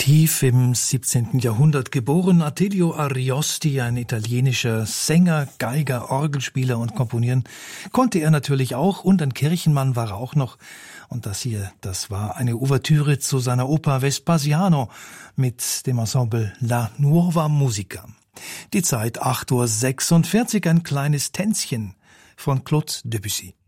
Tief im 17. Jahrhundert geboren, Attilio Ariosti, ein italienischer Sänger, Geiger, Orgelspieler und Komponieren, konnte er natürlich auch, und ein Kirchenmann war er auch noch. Und das hier, das war eine Ouvertüre zu seiner Oper Vespasiano mit dem Ensemble La Nuova Musica. Die Zeit 8:46 Uhr, ein kleines Tänzchen von Claude Debussy.